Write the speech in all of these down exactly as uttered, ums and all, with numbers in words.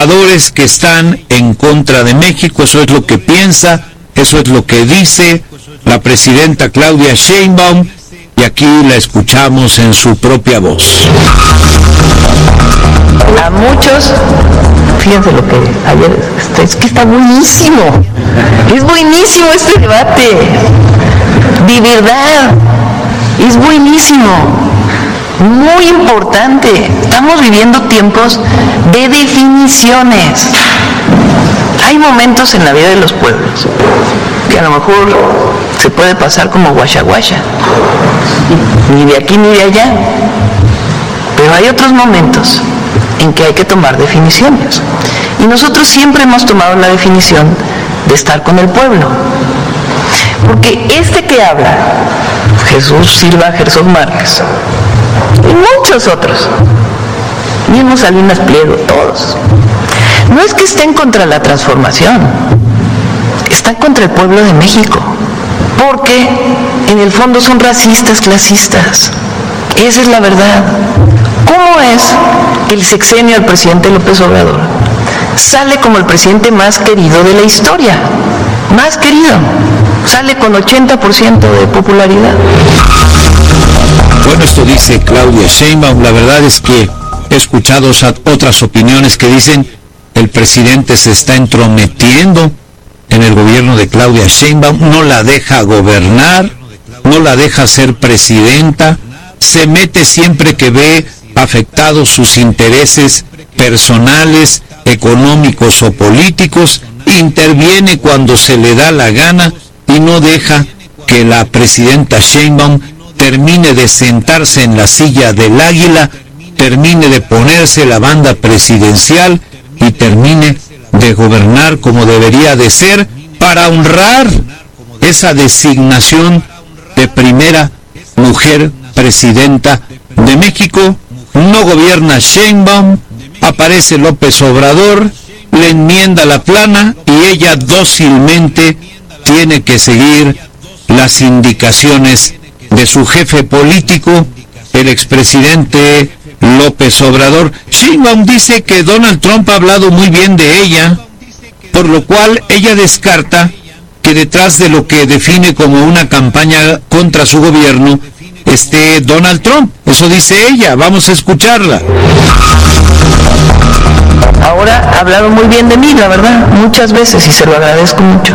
conservadores que están en contra de México. Eso es lo que piensa, eso es lo que dice la presidenta Claudia Sheinbaum, y aquí la escuchamos en su propia voz. A muchos, fíjense lo que ayer, es que está buenísimo, es buenísimo este debate, de verdad, es buenísimo, muy importante. Estamos viviendo tiempos de definiciones. Hay momentos en la vida de los pueblos que a lo mejor se puede pasar como guasha guasha, ni de aquí ni de allá, pero hay otros momentos en que hay que tomar definiciones, y nosotros siempre hemos tomado la definición de estar con el pueblo, porque este que habla, Jesús Silva Herzog Márquez, y muchos otros, mismo Salinas Pliego, todos, no es que estén contra la transformación, están contra el pueblo de México, porque en el fondo son racistas, clasistas. Esa es la verdad. ¿Cómo es que el sexenio del presidente López Obrador sale como el presidente más querido de la historia? Más querido. Sale con ochenta por ciento de popularidad. Bueno, esto dice Claudia Sheinbaum. La verdad es que he escuchado otras opiniones que dicen el presidente se está entrometiendo en el gobierno de Claudia Sheinbaum, no la deja gobernar, no la deja ser presidenta, se mete siempre que ve afectados sus intereses personales, económicos o políticos, interviene cuando se le da la gana y no deja que la presidenta Sheinbaum termine de sentarse en la silla del águila, termine de ponerse la banda presidencial y termine de gobernar como debería de ser, para honrar esa designación de primera mujer presidenta de México. No gobierna Sheinbaum, aparece López Obrador, le enmienda la plana y ella dócilmente tiene que seguir las indicaciones de su jefe político, el expresidente López Obrador. Sheinbaum dice que Donald Trump ha hablado muy bien de ella, por lo cual ella descarta que detrás de lo que define como una campaña contra su gobierno esté Donald Trump. Eso dice ella. Vamos a escucharla. Ahora ha hablado muy bien de mí, la verdad, muchas veces, y se lo agradezco mucho.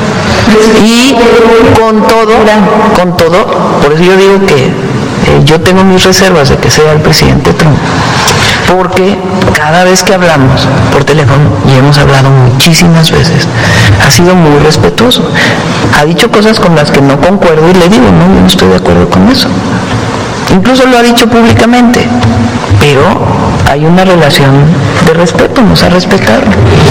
Y con todo, con todo, por eso yo digo que eh, yo tengo mis reservas de que sea el presidente Trump, porque cada vez que hablamos por teléfono, y hemos hablado muchísimas veces, ha sido muy respetuoso. Ha dicho cosas con las que no concuerdo y le digo, no, yo no estoy de acuerdo con eso. Incluso lo ha dicho públicamente, pero hay una relación de respeto, nos ha respetado.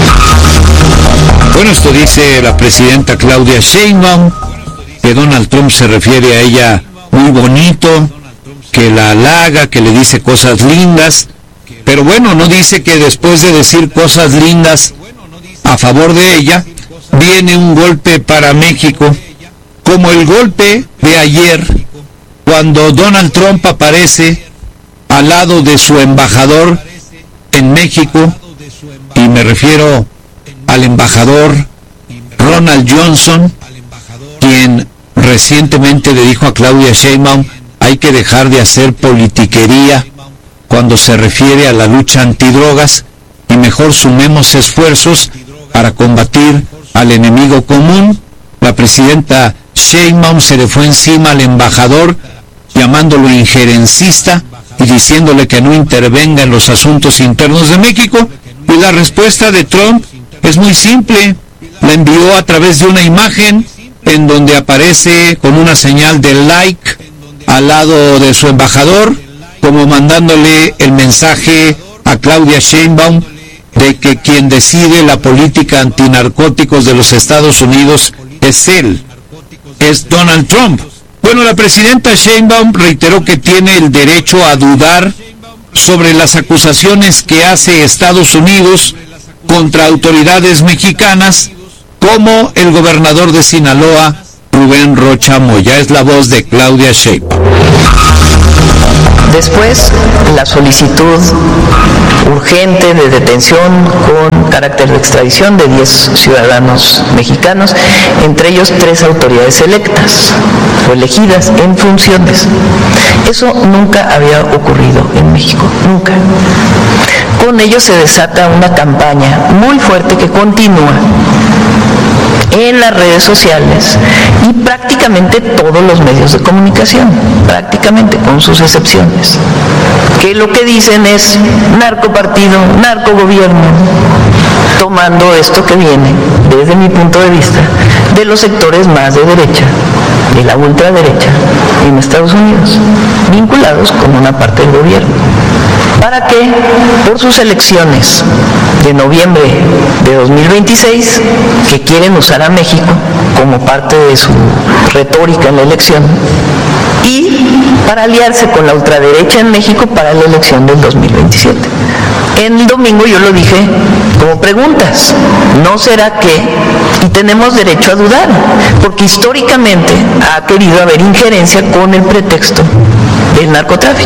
Bueno, esto dice la presidenta Claudia Sheinbaum, que Donald Trump se refiere a ella muy bonito, que la halaga, que le dice cosas lindas, pero bueno, no dice que después de decir cosas lindas a favor de ella, viene un golpe para México, como el golpe de ayer, cuando Donald Trump aparece al lado de su embajador en México, y me refiero al embajador Ronald Johnson, quien recientemente le dijo a Claudia Sheinbaum, hay que dejar de hacer politiquería cuando se refiere a la lucha antidrogas y mejor sumemos esfuerzos para combatir al enemigo común. La presidenta Sheinbaum se le fue encima al embajador, llamándolo injerencista y diciéndole que no intervenga en los asuntos internos de México, y la respuesta de Trump es muy simple. La envió a través de una imagen en donde aparece con una señal de like al lado de su embajador, como mandándole el mensaje a Claudia Sheinbaum de que quien decide la política antinarcóticos de los Estados Unidos es él, es Donald Trump. Bueno, la presidenta Sheinbaum reiteró que tiene el derecho a dudar sobre las acusaciones que hace Estados Unidos contra autoridades mexicanas, como el gobernador de Sinaloa, Rubén Rocha Moya. Es la voz de Claudia Sheinbaum. Después, la solicitud urgente de detención con carácter de extradición de diez ciudadanos mexicanos, entre ellos tres autoridades electas o elegidas en funciones. Eso nunca había ocurrido en México, nunca. Con ello se desata una campaña muy fuerte que continúa en las redes sociales y prácticamente todos los medios de comunicación, prácticamente, con sus excepciones, que lo que dicen es narcopartido, narcogobierno, tomando esto que viene, desde mi punto de vista, de los sectores más de derecha, de la ultraderecha en Estados Unidos, vinculados con una parte del gobierno, para que por sus elecciones de noviembre de dos mil veintiséis, que quieren usar a México como parte de su retórica en la elección, y para aliarse con la ultraderecha en México para la elección del dos mil veintisiete. En el domingo yo lo dije como preguntas, ¿no será que? Y tenemos derecho a dudar, porque históricamente ha querido haber injerencia con el pretexto del narcotráfico.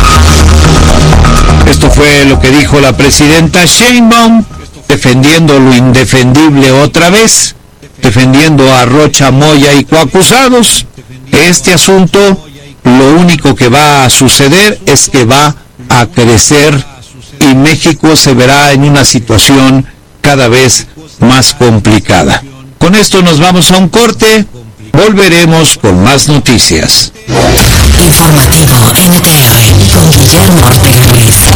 Esto fue lo que dijo la presidenta Sheinbaum, defendiendo lo indefendible otra vez, defendiendo a Rocha, Moya y coacusados. Este asunto, lo único que va a suceder es que va a crecer y México se verá en una situación cada vez más complicada. Con esto nos vamos a un corte, volveremos con más noticias. Informativo N T R con Guillermo Ortega Ruiz.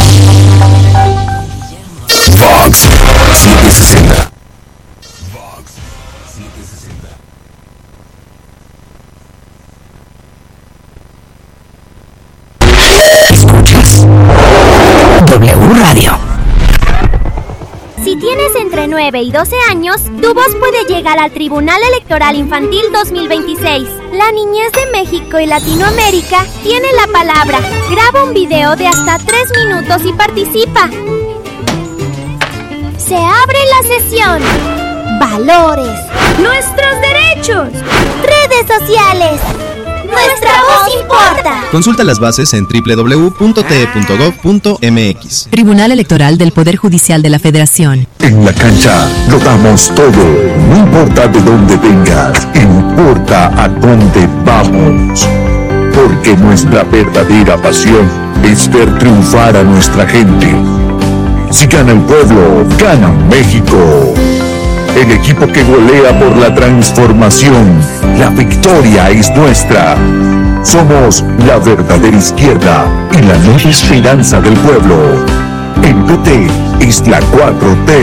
Vox setecientos sesenta. Vox setecientos sesenta. Escuchas W Radio. Si tienes entre nueve y doce años, tu voz puede llegar al Tribunal Electoral Infantil dos mil veintiséis. La niñez de México y Latinoamérica tiene la palabra. Graba un video de hasta tres minutos y participa. Se abre la sesión. Valores. Nuestros derechos. Redes sociales. Nuestra voz importa. Consulta las bases en doble u doble u doble u punto t e punto gov punto m x. Tribunal Electoral del Poder Judicial de la Federación. En la cancha lo damos todo. No importa de dónde vengas, importa a dónde vamos. Porque nuestra verdadera pasión es ver triunfar a nuestra gente. Si gana el pueblo, gana México. El equipo que golea por la transformación. La victoria es nuestra. Somos la verdadera izquierda y la nueva esperanza del pueblo. El P T es la cuatro T.